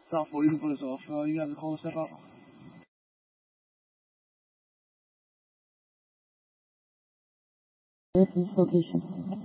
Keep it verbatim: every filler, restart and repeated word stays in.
South Florida for this off. Uh, you guys call to step out? This is location.